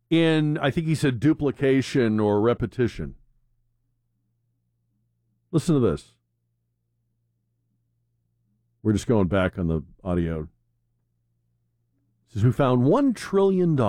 in, I think he said duplication or repetition. Listen to this. We're just going back on the audio. It says we found $1 trillion.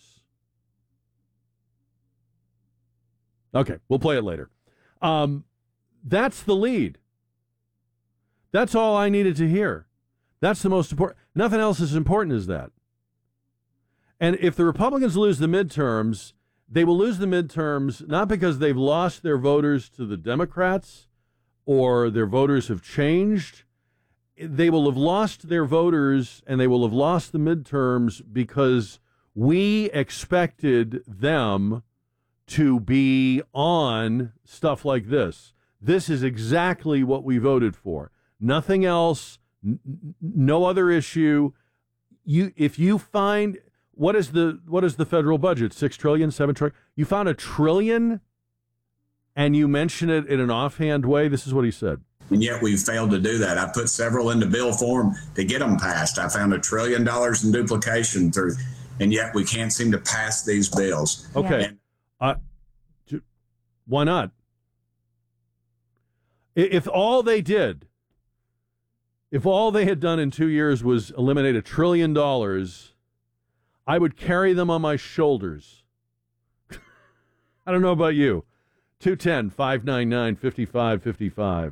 Okay, we'll play it later. That's the lead. That's all I needed to hear. That's the most important. Nothing else is as important as that. And if the Republicans lose the midterms, they will lose the midterms not because they've lost their voters to the Democrats or their voters have changed. They will have lost their voters and they will have lost the midterms because we expected them to be on stuff like this. This is exactly what we voted for. Nothing else, no other issue. If you find, what is the federal budget? 6 trillion, 7 trillion? You found $1 trillion and you mention it in an offhand way. This is what he said. And yet we've failed to do that. I put several into bill form to get them passed. I found $1 trillion in duplication through, and yet we can't seem to pass these bills. Okay. Why not? If all they did, if all they had done in 2 years was eliminate $1 trillion, I would carry them on my shoulders. I don't know about you. 210-599-5555.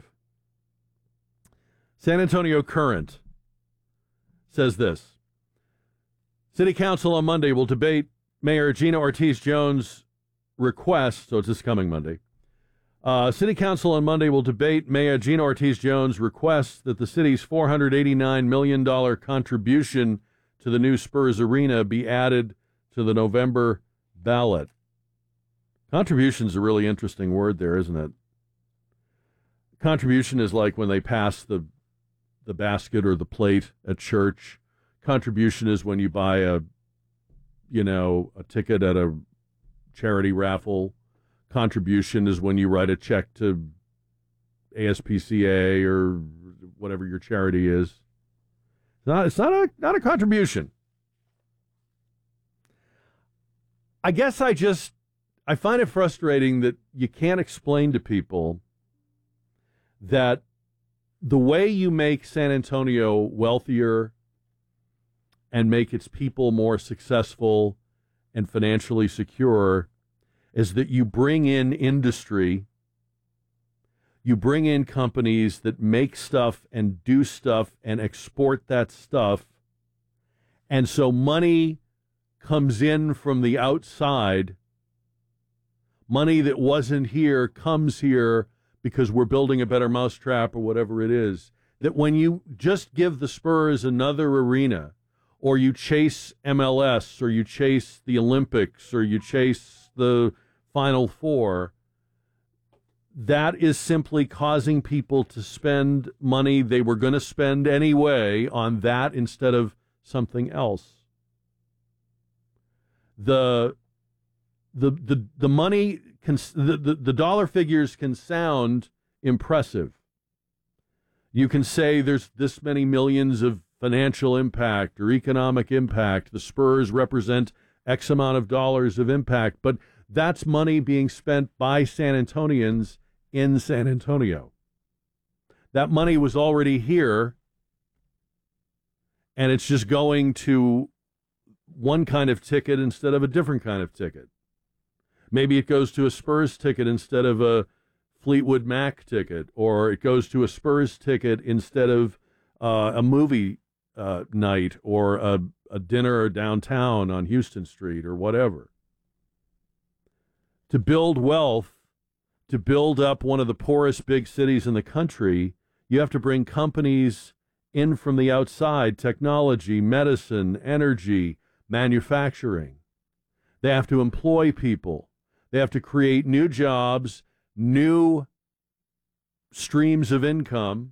San Antonio Current says this. City Council on Monday will debate Mayor Gina Ortiz-Jones' request, so it's this coming Monday. City Council on Monday will debate Mayor Gina Ortiz-Jones' request that the city's $489 million contribution to the new Spurs Arena be added to the November ballot. Contribution's a really interesting word there, isn't it? Contribution is like when they pass the basket or the plate at church. Contribution is when you buy a ticket at a charity raffle. Contribution is when you write a check to ASPCA or whatever your charity is. It's not a contribution. I guess I find it frustrating that you can't explain to people that the way you make San Antonio wealthier and make its people more successful and financially secure is that you bring in industry, you bring in companies that make stuff and do stuff and export that stuff, and so money comes in from the outside. Money that wasn't here comes here because we're building a better mousetrap or whatever it is. That when you just give the Spurs another arena, or you chase MLS, or you chase the Olympics, or you chase the Final Four, that is simply causing people to spend money they were going to spend anyway on that instead of something else. The money, the dollar figures can sound impressive. You can say there's this many millions of financial impact or economic impact. The Spurs represent X amount of dollars of impact, but that's money being spent by San Antonians in San Antonio. That money was already here, and it's just going to one kind of ticket instead of a different kind of ticket. Maybe it goes to a Spurs ticket instead of a Fleetwood Mac ticket, or it goes to a Spurs ticket instead of a movie night or a dinner downtown on Houston Street or whatever. To build wealth, to build up one of the poorest big cities in the country, you have to bring companies in from the outside, technology, medicine, energy, manufacturing. They have to employ people. They have to create new jobs, new streams of income,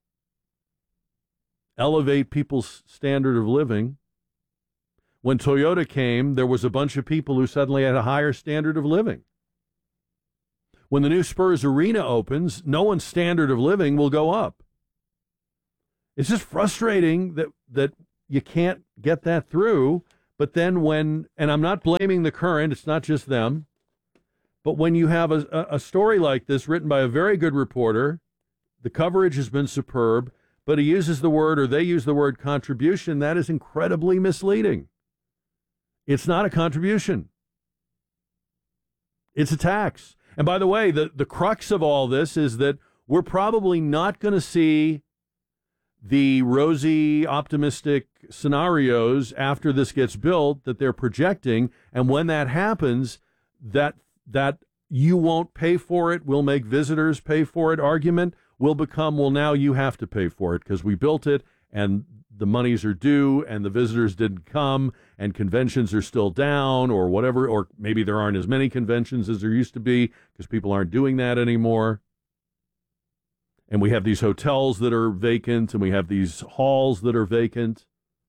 elevate people's standard of living. When Toyota came, there was a bunch of people who suddenly had a higher standard of living. When the new Spurs Arena opens, no one's standard of living will go up. It's just frustrating that you can't get that through But then and I'm not blaming the Current, it's not just them, but when you have a story like this written by a very good reporter, the coverage has been superb, but he uses the word, or they use the word contribution, that is incredibly misleading. It's not a contribution. It's a tax. And by the way, the crux of all this is that we're probably not going to see the rosy, optimistic scenarios after this gets built that they're projecting. And when that happens, that you won't pay for it, we'll make visitors pay for it argument will become, well, now you have to pay for it because we built it and the monies are due and the visitors didn't come and conventions are still down or whatever, or maybe there aren't as many conventions as there used to be because people aren't doing that anymore. And we have these hotels that are vacant, and we have these halls that are vacant.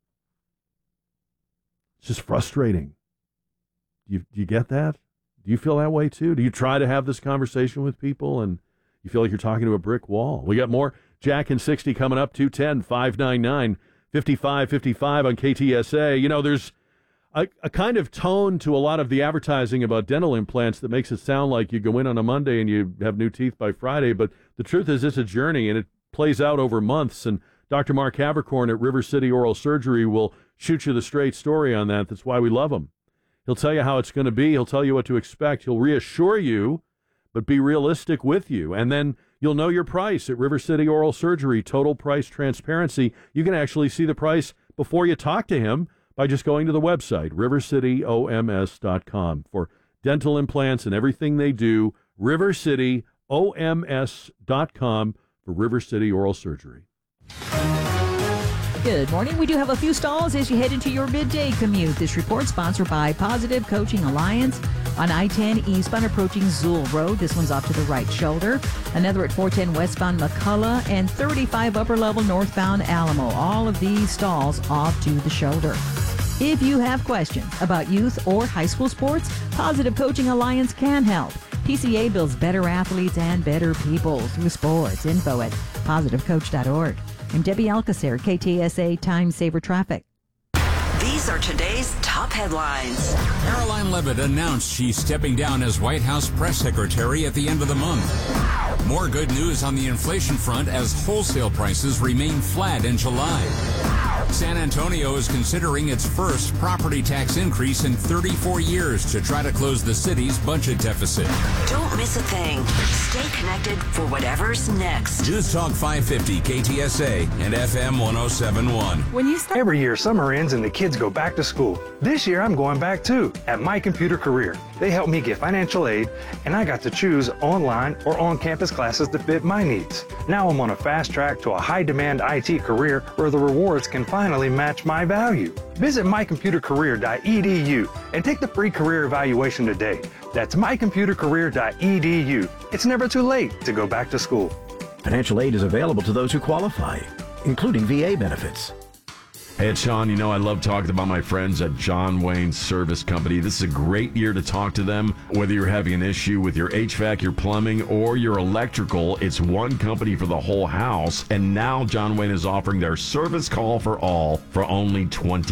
It's just frustrating. Do you get that? Do you feel that way too? Do you try to have this conversation with people and you feel like you're talking to a brick wall? We got more Jack and 60 coming up, 210-599-5555 on KTSA. You know, there's a kind of tone to a lot of the advertising about dental implants that makes it sound like you go in on a Monday and you have new teeth by Friday. But the truth is it's a journey and it plays out over months. And Dr. Mark Havercorn at River City Oral Surgery will shoot you the straight story on that. That's why we love him. He'll tell you how it's going to be. He'll tell you what to expect. He'll reassure you, but be realistic with you. And then you'll know your price at River City Oral Surgery. Total price transparency. You can actually see the price before you talk to him by just going to the website, rivercityoms.com, for dental implants and everything they do. rivercityoms.com for River City Oral Surgery. Good morning. We do have a few stalls as you head into your midday commute. This report sponsored by Positive Coaching Alliance on I-10 eastbound approaching Zool Road. This one's off to the right shoulder. Another at 410 westbound McCullough and 35 upper level northbound Alamo. All of these stalls off to the shoulder. If you have questions about youth or high school sports, Positive Coaching Alliance can help. PCA builds better athletes and better people through sports. Info at positivecoach.org. I'm Debbie Alcacer, KTSA Time Saver Traffic. These are today's top headlines. Caroline Leavitt announced she's stepping down as White House press secretary at the end of the month. More good news on the inflation front as wholesale prices remain flat in July. San Antonio is considering its first property tax increase in 34 years to try to close the city's budget deficit. Don't miss a thing. Stay connected for whatever's next. News Talk 550 KTSA and FM 107.1. Every year, summer ends and the kids go back to school. This year, I'm going back too at My Computer Career. They helped me get financial aid, and I got to choose online or on-campus classes that fit my needs. Now I'm on a fast track to a high-demand IT career where the rewards can finally match my value. Visit mycomputercareer.edu and take the free career evaluation today. That's mycomputercareer.edu. It's never too late to go back to school. Financial aid is available to those who qualify, including VA benefits. Hey, it's Sean. You know, I love talking about my friends at John Wayne Service Company. This is a great year to talk to them. Whether you're having an issue with your HVAC, your plumbing, or your electrical, it's one company for the whole house. And now John Wayne is offering their service call for all for only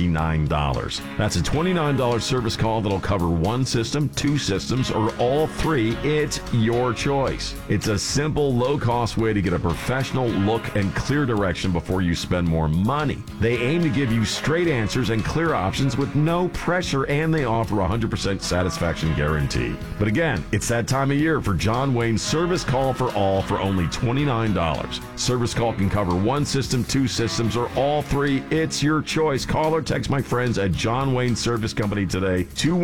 $29. That's a $29 service call that'll cover one system, two systems, or all three. It's your choice. It's a simple, low-cost way to get a professional look and clear direction before you spend more money. They aim to give you straight answers and clear options with no pressure, and they offer a 100% satisfaction guarantee. But again, it's that time of year for John Wayne's Service Call for All for only $29. Service call can cover one system, two systems, or all three. It's your choice. Call or text my friends at John Wayne Service Company today,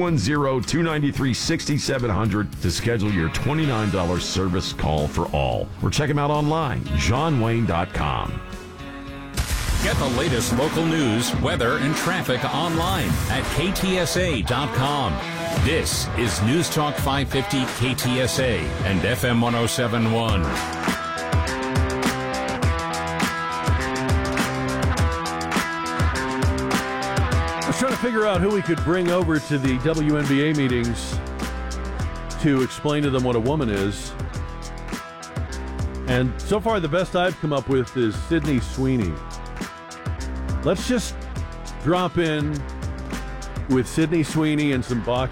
210-293-6700 to schedule your $29 service call for all. Or check them out online, johnwayne.com. Get the latest local news, weather, and traffic online at ktsa.com. This is News Talk 550 KTSA and FM 107.1. I was trying to figure out who we could bring over to the WNBA meetings to explain to them what a woman is. And so far, the best I've come up with is Sydney Sweeney. Let's just drop in with Sydney Sweeney and some box